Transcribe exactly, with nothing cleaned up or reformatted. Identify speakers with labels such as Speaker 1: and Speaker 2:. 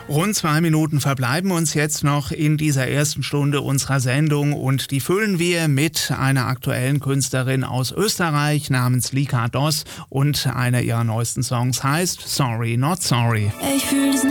Speaker 1: Rund zwei Minuten verbleiben uns jetzt noch in dieser ersten Stunde unserer Sendung und die füllen wir mit einer aktuellen Künstlerin aus Österreich namens Lika Doss und einer ihrer neuesten Songs heißt Sorry Not Sorry.
Speaker 2: Ich fühl